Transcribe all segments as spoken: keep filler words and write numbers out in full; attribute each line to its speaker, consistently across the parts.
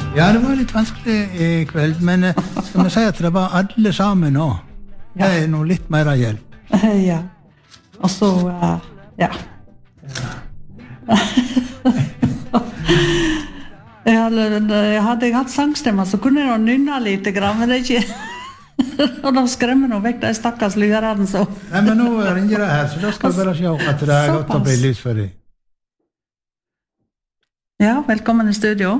Speaker 1: Ja, det var litt vanskelig i kveld, men eh, skal vi si at det var alle sammen nå? Det er noe litt mer hjelp.
Speaker 2: Ja. Og så, uh, ja. jeg, hadde, jeg hadde hatt sangstemmer, så kunne jeg nynne lite grann, men det er ikke... og da skremmer nå vekk de stakkars lyrene, så...
Speaker 1: Nei, men nå ringer det her, så da skal vi bare se at det er godt å bli lys for deg.
Speaker 2: Ja, velkommen i studio.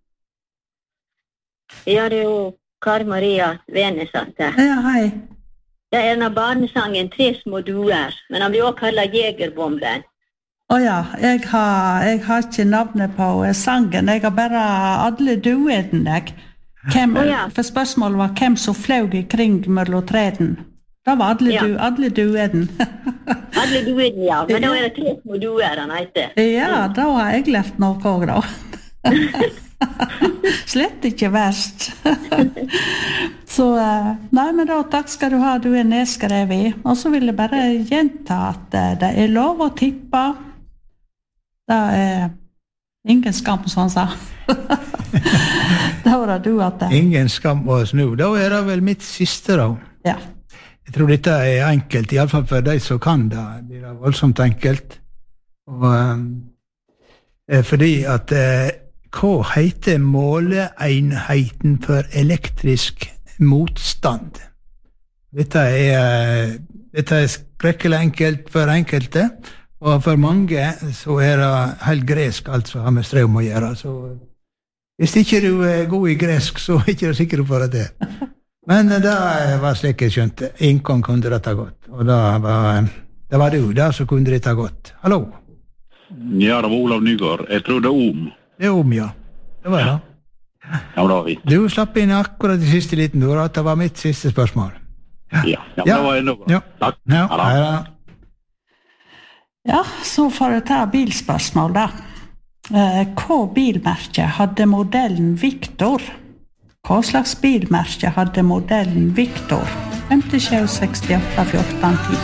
Speaker 3: Ja, det er jo Kari Maria Venesatt her.
Speaker 2: Ja, hei.
Speaker 3: Det er en av barnesangen Tre små duer, men han blir også kallet Jegerbomben.
Speaker 2: Åja, jeg har, jeg har ikke navnet på sangen, jeg har bare alle duene, jeg. Hvem,
Speaker 3: oh, ja.
Speaker 2: For spørsmålet var hvem som fløg i kring mellom treden. Da var alle, ja. du, alle dueden.
Speaker 3: alle dueden, ja. Men da er det tre små duer, han heter.
Speaker 2: Ja, da har jeg lært noe også, da. Slett ikke verst. Så, nei, men da, takk skal du ha, du er nedskrevet. Og så vil jeg bare gjenta at det er lov å tippe. Det er ingen skam, som han sa. Da var det du at det.
Speaker 1: Ingen skam å snu. Da er det vel mitt siste da.
Speaker 2: Ja.
Speaker 1: Jeg tror dette er enkelt, i alle fall for de som kan det. Det er voldsomt enkelt. Og, eh, fordi at eh, hva heter måleenheten for elektrisk motstand? Dette er, dette er skrekkelig enkelt for enkelte, og for mange så er det helt gresk alt som har med strøm å gjøre. Så hvis ikke du er god i gresk, så er ikke du sikker på det. Men det var slik jeg skjønte. Ingen kunne dette godt. Og det var, det var du der som kunne dette godt. Hallo?
Speaker 4: Ja, det var Olav Nygaard. Jeg tror det er om.
Speaker 1: Det er om, ja. Det var det.
Speaker 4: Ja, det var fint.
Speaker 1: Du slapp inn akkurat i siste liten, du, at det var mitt siste spørsmål.
Speaker 4: Ja, ja, ja. Det var enda bra.
Speaker 1: Ja.
Speaker 4: Takk.
Speaker 1: Ja,
Speaker 4: ja,
Speaker 1: ja.
Speaker 2: Ja, så får jeg ta bilspørsmål da. Hva bilmerke hadde modellen Victor? Hva slags bilmerke hadde modellen Victor? femtisju sekstiåtte fjorten ti